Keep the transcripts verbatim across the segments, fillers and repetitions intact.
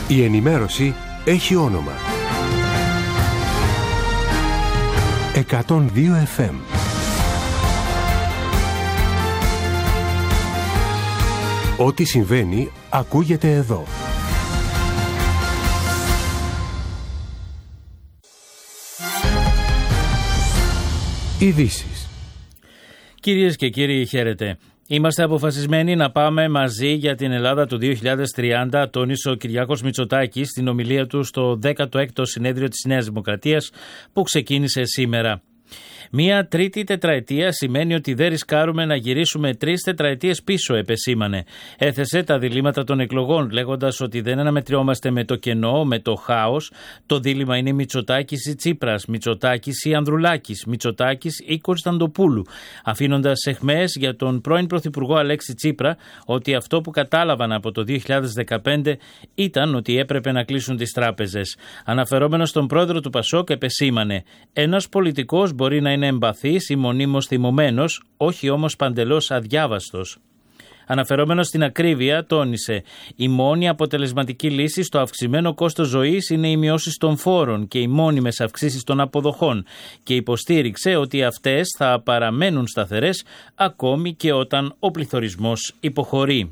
Η ενημέρωση έχει όνομα. εκατόν δύο εφ εμ. Ό,τι συμβαίνει ακούγεται εδώ. Ειδήσεις. Κυρίες και κύριοι, χαίρετε. Είμαστε αποφασισμένοι να πάμε μαζί για την Ελλάδα του δύο χιλιάδες τριάντα, τόνισε ο Κυριάκος Μητσοτάκης στην ομιλία του στο δέκατο έκτο συνέδριο της Νέας Δημοκρατίας που ξεκίνησε σήμερα. Μία τρίτη τετραετία σημαίνει ότι δεν ρισκάρουμε να γυρίσουμε τρεις τετραετίες πίσω, επεσήμανε. Έθεσε τα διλήμματα των εκλογών, λέγοντας ότι δεν αναμετριόμαστε με το κενό, με το χάος. Το δίλημμα είναι Μητσοτάκης ή Τσίπρας, Μητσοτάκης ή Ανδρουλάκης, Μητσοτάκης ή Κωνσταντοπούλου, αφήνοντας αιχμές για τον πρώην Πρωθυπουργό Αλέξη Τσίπρα ότι αυτό που κατάλαβαν από το δύο χιλιάδες δεκαπέντε ήταν ότι έπρεπε να κλείσουν τις τράπεζες. Αναφερόμενος στον πρόεδρο του Πασόκ, επεσήμανε: ένας πολιτικός μπορεί να είναι εμπαθής ή μονίμως θυμωμένος, όχι όμως παντελώς αδιάβαστος. Αναφερόμενος στην ακρίβεια, τόνισε: η μόνη αποτελεσματική λύση στο αυξημένο κόστος ζωής είναι οι μειώσεις των φόρων και οι μόνιμες αυξήσεις των αποδοχών, και υποστήριξε ότι αυτές θα παραμένουν σταθερές ακόμη και όταν ο πληθωρισμός υποχωρεί.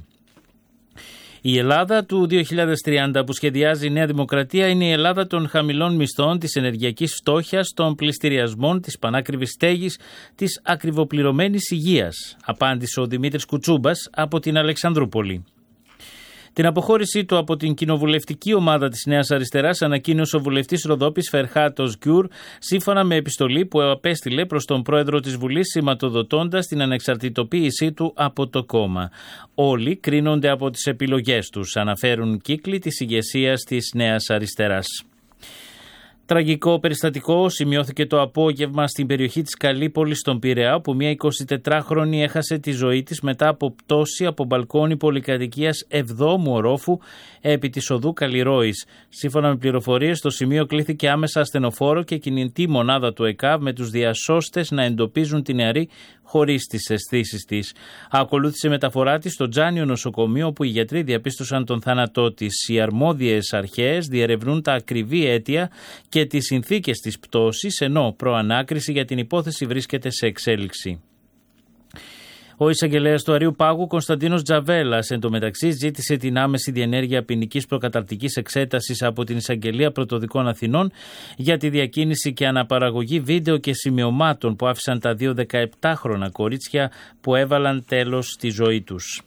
Η Ελλάδα του δύο χιλιάδες τριάντα που σχεδιάζει η Νέα Δημοκρατία είναι η Ελλάδα των χαμηλών μισθών, της ενεργειακής φτώχειας, των πληστηριασμών, της πανάκριβης στέγης, της ακριβοπληρωμένης υγείας, απάντησε ο Δημήτρης Κουτσούμπας από την Αλεξανδρούπολη. Την αποχώρησή του από την κοινοβουλευτική ομάδα της Νέας Αριστεράς ανακοίνωσε ο βουλευτής Ροδόπης Φερχάτος Γκιουρ, σύμφωνα με επιστολή που απέστειλε προς τον πρόεδρο της Βουλής, σηματοδοτώντας την ανεξαρτητοποίησή του από το κόμμα. Όλοι κρίνονται από τις επιλογές τους, αναφέρουν κύκλοι της ηγεσίας της Νέας Αριστεράς. Τραγικό περιστατικό σημειώθηκε το απόγευμα στην περιοχή της Καλύπολης στον Πειραιά, όπου μια εικοσιτετράχρονη έχασε τη ζωή της μετά από πτώση από μπαλκόνι πολυκατοικίας εβδόμου ορόφου επί της οδού Καλλιρόης. Σύμφωνα με πληροφορίες, στο σημείο κλήθηκε άμεσα ασθενοφόρο και κινητή μονάδα του ΕΚΑΒ με τους διασώστες να εντοπίζουν την νεαρή χωρίς τις αισθήσεις της. Ακολούθησε μεταφορά της στο Τζάνιο νοσοκομείο, όπου οι γιατροί διαπίστωσαν τον θάνατό της. Οι αρμόδιες αρχές διερευνούν τα ακριβή αίτια και τις συνθήκες της πτώσης, ενώ προανάκριση για την υπόθεση βρίσκεται σε εξέλιξη. Ο εισαγγελέας του Αριού Πάγου, Κωνσταντίνος Τζαβέλας, εντωμεταξύ ζήτησε την άμεση διενέργεια ποινικής προκαταρκτικής εξέτασης από την Εισαγγελία Πρωτοδικών Αθηνών για τη διακίνηση και αναπαραγωγή βίντεο και σημειωμάτων που άφησαν τα δύο δεκαεπτάχρονα κορίτσια που έβαλαν τέλος στη ζωή τους.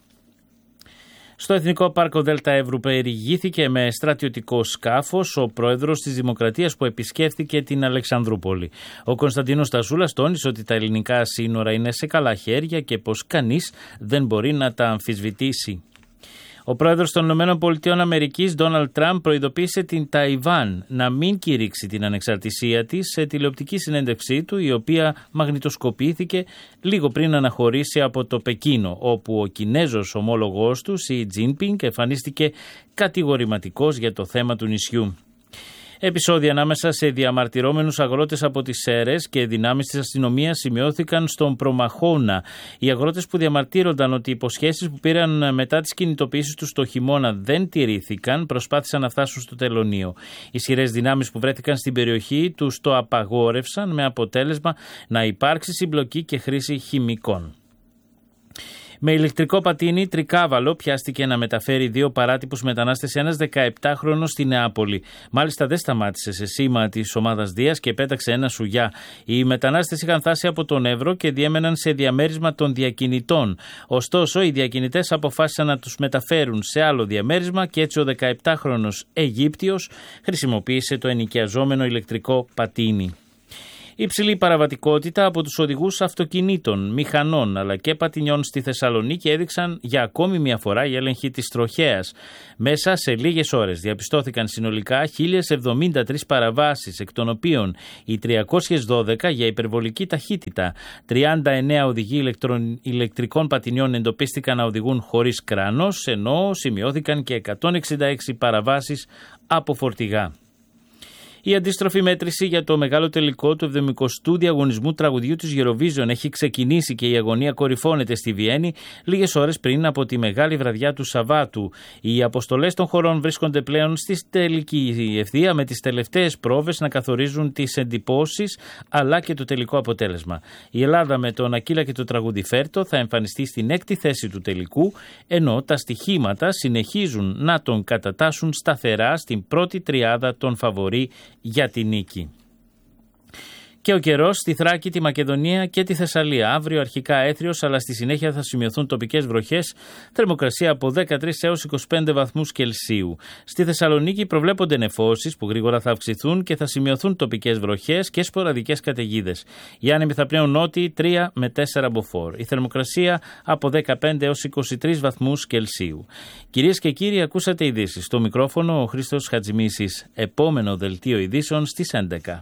Στο Εθνικό Πάρκο Δέλτα Εύρου περιηγήθηκε με στρατιωτικό σκάφος ο πρόεδρος της Δημοκρατίας που επισκέφθηκε την Αλεξανδρούπολη. Ο Κωνσταντίνος Τασούλας τόνισε ότι τα ελληνικά σύνορα είναι σε καλά χέρια και πως κανείς δεν μπορεί να τα αμφισβητήσει. Ο πρόεδρος των ΗΠΑ, Ντόναλντ Τραμπ, προειδοποίησε την Ταϊβάν να μην κηρύξει την ανεξαρτησία της σε τηλεοπτική συνέντευξή του, η οποία μαγνητοσκοπήθηκε λίγο πριν αναχωρήσει από το Πεκίνο, όπου ο Κινέζος ομόλογός του, Σι Τζίνπινγκ, εμφανίστηκε κατηγορηματικός για το θέμα του νησιού. Επεισόδια ανάμεσα σε διαμαρτυρόμενους αγρότες από τις Σέρρες και δυνάμεις της αστυνομίας σημειώθηκαν στον Προμαχώνα. Οι αγρότες που διαμαρτύρονταν ότι οι υποσχέσεις που πήραν μετά τις κινητοποιήσεις τους το χειμώνα δεν τηρήθηκαν, προσπάθησαν να φτάσουν στο τελωνείο. Οι ισχυρές δυνάμεις που βρέθηκαν στην περιοχή τους το απαγόρευσαν, με αποτέλεσμα να υπάρξει συμπλοκή και χρήση χημικών. Με ηλεκτρικό πατίνι τρικάβαλο πιάστηκε να μεταφέρει δύο παράτυπους μετανάστες ένας δεκαεπτάχρονος στη Νεάπολη. Μάλιστα δεν σταμάτησε σε σήμα της ομάδας Δίας και πέταξε ένα σουγιά. Οι μετανάστες είχαν φτάσει από τον Εύρο και διέμεναν σε διαμέρισμα των διακινητών. Ωστόσο, οι διακινητές αποφάσισαν να τους μεταφέρουν σε άλλο διαμέρισμα και έτσι ο δεκαεπτάχρονος Αιγύπτιος χρησιμοποίησε το ενοικιαζόμενο ηλεκτρικό πατίνι. Υψηλή παραβατικότητα από τους οδηγούς αυτοκινήτων, μηχανών αλλά και πατινιών στη Θεσσαλονίκη έδειξαν για ακόμη μια φορά οι έλεγχοι της τροχέας. Μέσα σε λίγες ώρες διαπιστώθηκαν συνολικά χίλιες εβδομήντα τρεις παραβάσεις, εκ των οποίων οι τριακόσιες δώδεκα για υπερβολική ταχύτητα. τριάντα εννέα οδηγοί ηλεκτρικών πατινιών εντοπίστηκαν να οδηγούν χωρίς κράνος, ενώ σημειώθηκαν και εκατόν εξήντα έξι παραβάσεις από φορτηγά. Η αντίστροφη μέτρηση για το μεγάλο τελικό του εβδομηκοστού διαγωνισμού τραγουδιού της Eurovision έχει ξεκινήσει και η αγωνία κορυφώνεται στη Βιέννη λίγες ώρες πριν από τη μεγάλη βραδιά του Σαββάτου. Οι αποστολές των χωρών βρίσκονται πλέον στη τελική ευθεία με τις τελευταίες πρόβες να καθορίζουν τις εντυπώσεις αλλά και το τελικό αποτέλεσμα. Η Ελλάδα με τον Ακύλα και το τραγούδι Φέρτο θα εμφανιστεί στην έκτη θέση του τελικού, ενώ τα στοιχήματα συνεχίζουν να τον κατατάσσουν σταθερά στην πρώτη τριάδα των φαβορί για τη νίκη. Και ο καιρός στη Θράκη, τη Μακεδονία και τη Θεσσαλία. Αύριο αρχικά έθριος, αλλά στη συνέχεια θα σημειωθούν τοπικές βροχές. Θερμοκρασία από δεκατρείς έως είκοσι πέντε βαθμούς Κελσίου. Στη Θεσσαλονίκη προβλέπονται νεφώσεις που γρήγορα θα αυξηθούν και θα σημειωθούν τοπικές βροχές και σποραδικές καταιγίδες. Οι άνεμοι θα πνέουν νότιοι τρία με τέσσερα μποφόρ. Η θερμοκρασία από δεκαπέντε έως είκοσι τρεις βαθμούς Κελσίου. Κυρίες και κύριοι, ακούσατε ειδήσεις. Στο μικρόφωνο ο Χρήστος Χατζημίσης. Επόμενο δελτίο ειδήσεων στις έντεκα.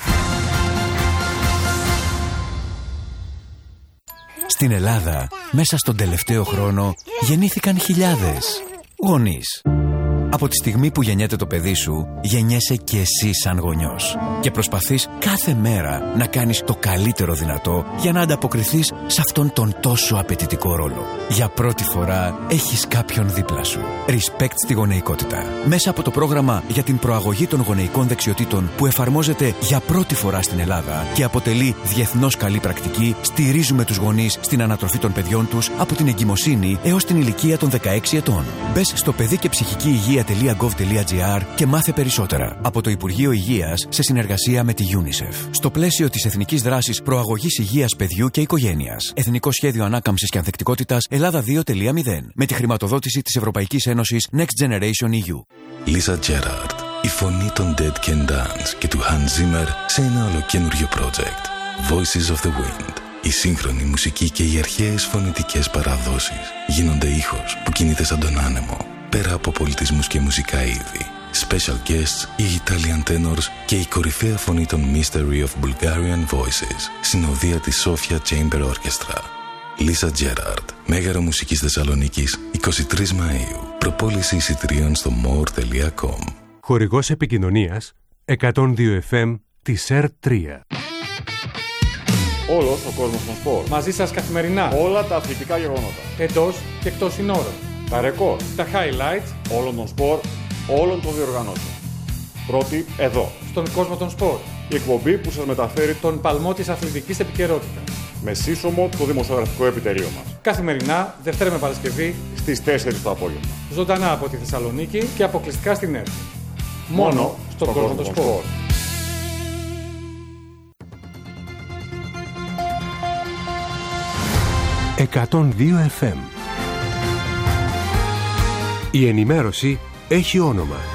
Στην Ελλάδα, μέσα στον τελευταίο χρόνο, γεννήθηκαν χιλιάδες γονείς. Από τη στιγμή που γεννιέται το παιδί σου, γεννιέσαι και εσύ σαν γονιός. Και προσπαθείς κάθε μέρα να κάνεις το καλύτερο δυνατό για να ανταποκριθείς σε αυτόν τον τόσο απαιτητικό ρόλο. Για πρώτη φορά έχεις κάποιον δίπλα σου. Respect στη γονεϊκότητα. Μέσα από το πρόγραμμα για την προαγωγή των γονεϊκών δεξιοτήτων που εφαρμόζεται για πρώτη φορά στην Ελλάδα και αποτελεί διεθνώς καλή πρακτική, στηρίζουμε τους γονείς στην ανατροφή των παιδιών τους από την εγκυμοσύνη έως την ηλικία των δεκαέξι ετών. Μπες στο παιδί και ψυχική υγεία τελεία γκοβ τελεία τζι άρ και μάθε περισσότερα από το Υπουργείο Υγείας σε συνεργασία με τη UNICEF. Στο πλαίσιο της Εθνικής Δράσης Προαγωγής Υγείας Παιδιού και Οικογένειας. Εθνικό Σχέδιο Ανάκαμψης και Ανθεκτικότητας Ελλάδα δύο τελεία μηδέν. Με τη χρηματοδότηση της Ευρωπαϊκής Ένωσης Next Generation ι γιου. Lisa Gerrard, η φωνή των Dead Can Dance και του Hans Zimmer σε ένα ολοκένουργιο project. Voices of the Wind. Η σύγχρονη μουσική και οι αρχαίες φωνητικές παραδόσεις γίνονται ήχος που κινείται σαν τον άνεμο. Πέρα από πολιτισμούς και μουσικά είδη, special guests, οι Italian tenors και η κορυφαία φωνή των Mystery of Bulgarian Voices, συνοδεία της Sofia Chamber Orchestra. Lisa Gerrard, Μέγαρο Μουσικής Θεσσαλονίκης, εικοστή τρίτη Μαΐου. Προπόληση εισιτηρίων στο more τελεία com. Χορηγός επικοινωνίας εκατόν δύο εφ εμ της ΕΡ τρία. Όλος ο κόσμος των σπορ. Μαζί σας καθημερινά. Όλα τα αθλητικά γεγονότα. Εντός και εκτός συνόρων. Τα ρεκόρ. Τα highlights όλων των σπορ, όλων των διοργανώσεων. Πρώτη εδώ. Στον κόσμο των σπορ. Η εκπομπή που σας μεταφέρει τον παλμό της αθλητικής επικαιρότητας. Με σύσσωμο το δημοσιογραφικό επιτελείο μας. Καθημερινά, Δευτέρα με Παρασκευή, στις τέσσερις το απόγευμα. Ζωντανά από τη Θεσσαλονίκη και αποκλειστικά στην ΕΡΤ. Μόνο, Μόνο στον κόσμο των σπορ. εκατόν δύο εφ εμ. Η ενημέρωση έχει όνομα.